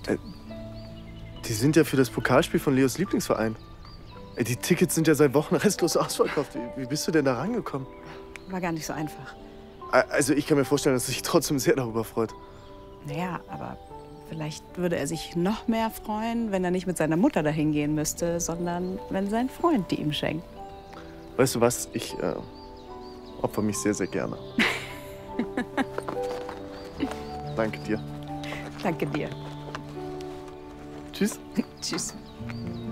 Die sind ja für das Pokalspiel von Leos Lieblingsverein. Die Tickets sind ja seit Wochen restlos ausverkauft. Wie bist du denn da rangekommen? War gar nicht so einfach. Also ich kann mir vorstellen, dass er sich trotzdem sehr darüber freut. Naja, aber vielleicht würde er sich noch mehr freuen, wenn er nicht mit seiner Mutter dahin gehen müsste, sondern wenn sein Freund die ihm schenkt. Weißt du was? Ich opfer mich sehr, sehr gerne. Danke dir. Danke dir. Tschüss. Tschüss.